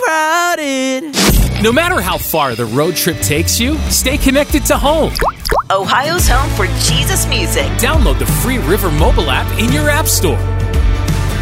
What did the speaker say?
crowded. No matter how far the road trip takes you, stay connected to home. Ohio's home for Jesus music. Download the free River mobile app in your app store.